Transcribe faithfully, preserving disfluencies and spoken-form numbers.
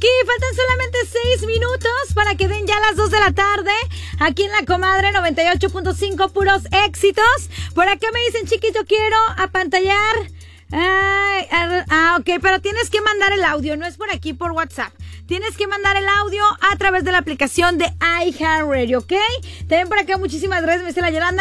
Ok, faltan solamente seis minutos para que den ya las dos de la tarde. Aquí en La Comadre noventa y ocho punto cinco, puros éxitos. Por acá me dicen, chiquito, quiero apantallar. Ay, ah, ok, pero tienes que mandar el audio, no es por aquí, por WhatsApp. Tienes que mandar el audio a través de la aplicación de iHeartRadio, ¿ok? También por acá, muchísimas gracias, me dice la Yolanda.